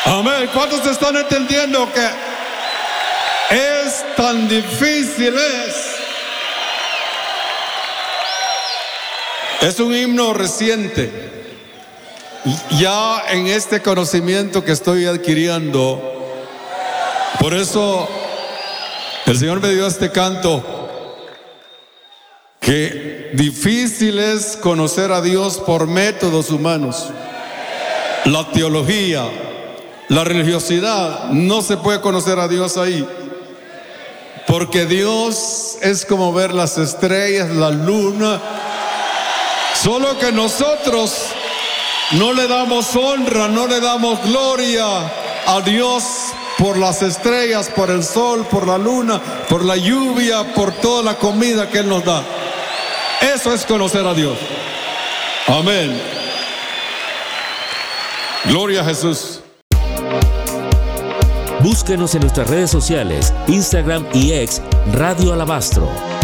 Amén. ¿Cuántos están entendiendo que es tan difícil? Es un himno reciente. Ya en este conocimiento que estoy adquiriendo, por eso el Señor me dio este canto, que difícil es conocer a Dios por métodos humanos. La teología, la religiosidad, no se puede conocer a Dios ahí, porque Dios es como ver las estrellas, la luna. Solo que nosotros no le damos honra, no le damos gloria a Dios por las estrellas, por el sol, por la luna, por la lluvia, por toda la comida que Él nos da. Eso es conocer a Dios. Amén. Gloria a Jesús. Búsquenos en nuestras redes sociales, Instagram y X, Radio Alabastro.